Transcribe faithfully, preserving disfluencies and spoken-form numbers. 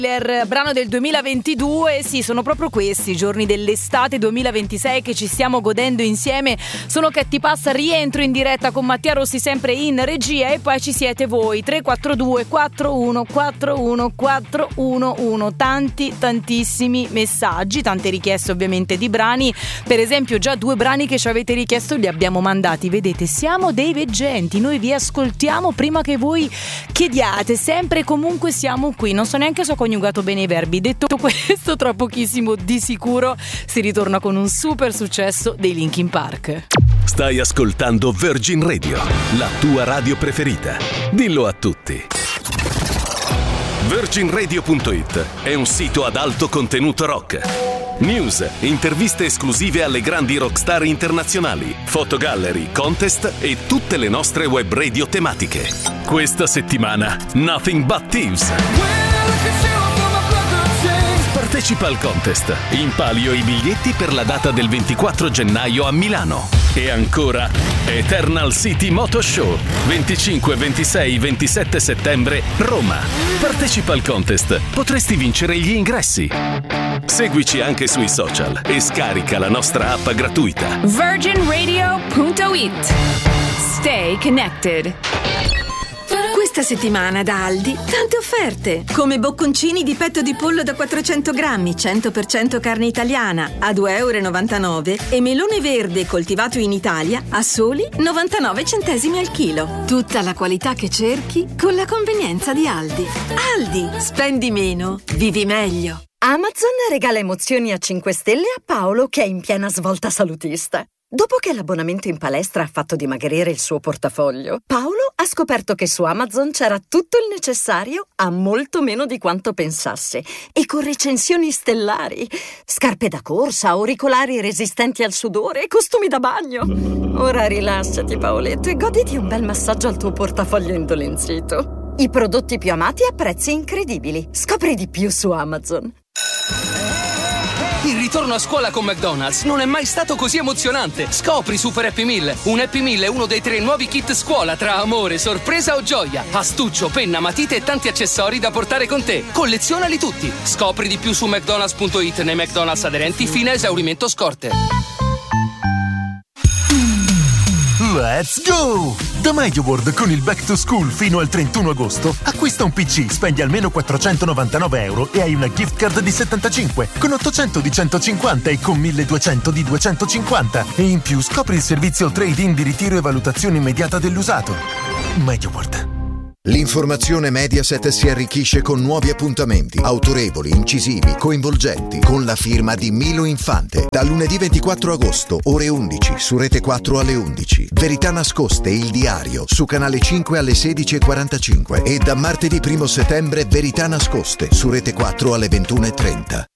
Il brano del duemilaventidue, sì, sono proprio questi i giorni dell'estate duemilaventisei che ci stiamo godendo insieme. Sono Katy Pass, rientro in diretta con Mattia Rossi sempre in regia e poi ci siete voi. Tre quattro due quattro uno quattro uno quattro uno uno. Tanti tantissimi messaggi, tante richieste ovviamente di brani. Per esempio già due brani che ci avete richiesto li abbiamo mandati. Vedete, siamo dei veggenti, noi vi ascoltiamo prima che voi chiediate, sempre e comunque siamo qui. Non so neanche se ho coniugato bene i verbi. Detto questo, tra pochissimo di sicuro si ritorna con un super successo dei Linkin Park. Stai ascoltando Virgin Radio, la tua radio preferita. Dillo a tutti. Virgin Radio punto it è un sito ad alto contenuto rock. News, interviste esclusive alle grandi rockstar internazionali, fotogallery, contest e tutte le nostre web radio tematiche. Questa settimana, Nothing But Thieves. Partecipa al contest. In palio i biglietti per la data del ventiquattro gennaio a Milano. E ancora Eternal City Moto Show venticinque, ventisei, ventisette settembre Roma. Partecipa al contest. Potresti vincere gli ingressi. Seguici anche sui social e scarica la nostra app gratuita. Virgin Radio punto it. Stay connected. Questa settimana da Aldi tante offerte, come bocconcini di petto di pollo da quattrocento grammi, cento per cento carne italiana a due e novantanove euro e melone verde coltivato in Italia a soli novantanove centesimi al chilo. Tutta la qualità che cerchi con la convenienza di Aldi. Aldi, spendi meno, vivi meglio. Amazon regala emozioni a cinque stelle a Paolo che è in piena svolta salutista. Dopo che l'abbonamento in palestra ha fatto dimagrire il suo portafoglio, Paolo ha scoperto che su Amazon c'era tutto il necessario a molto meno di quanto pensasse e con recensioni stellari. Scarpe da corsa, auricolari resistenti al sudore e costumi da bagno. Ora rilassati, Paoletto, e goditi un bel massaggio al tuo portafoglio indolenzito. I prodotti più amati a prezzi incredibili. Scopri di più su Amazon. Il ritorno a scuola con McDonald's non è mai stato così emozionante. Scopri Super Happy Meal. Un Happy Meal è uno dei tre nuovi kit scuola tra amore, sorpresa o gioia. Astuccio, penna, matite e tanti accessori da portare con te. Collezionali tutti. Scopri di più su McDonald's punto it nei McDonald's aderenti fino a esaurimento scorte. Let's go! Da MediaWorld con il Back to School fino al trentuno agosto acquista un P C, spendi almeno quattrocentonovantanove euro e hai una gift card di settantacinque con ottocento di centocinquanta e con milleduecento di duecentocinquanta e in più scopri il servizio trade-in di ritiro e valutazione immediata dell'usato. MediaWorld. L'informazione Mediaset si arricchisce con nuovi appuntamenti, autorevoli, incisivi, coinvolgenti, con la firma di Milo Infante. Da lunedì ventiquattro agosto, ore undici, su Rete quattro alle undici. Verità nascoste, il diario, su Canale cinque alle sedici e quarantacinque. E da martedì primo settembre, Verità nascoste, su Rete quattro alle ventuno e trenta.